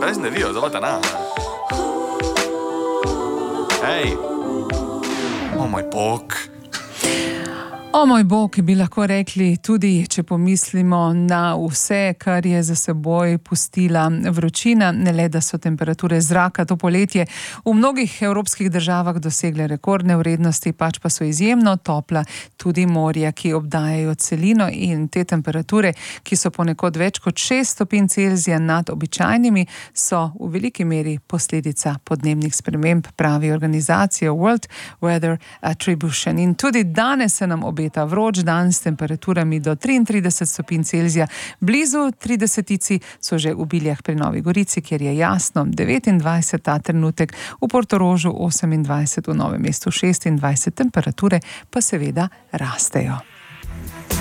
brez nevijo, zelo ta na. Hej! O moj bog! O moj bog, bi lahko rekli, tudi če pomislimo na vse, kar je za seboj pustila vročina, ne le, da so temperature zraka to poletje v mnogih evropskih državah dosegle rekordne vrednosti, pač pa so izjemno topla tudi morja, ki obdajajo celino, in te temperature, ki so ponekod več kot 6 stopinj Celzija nad običajnimi, so v veliki meri posledica podnebnih sprememb, pravi organizacija World Weather Attribution. In tudi danes se nam obeta vroč dan s temperaturami do 33 stopinj Celzija. Blizu 30 so že v Biljah pri Novi Gorici, kjer je jasno, 29 ta trenutek, v Portorožu 28, v Novem mestu 26, temperature pa seveda rastejo.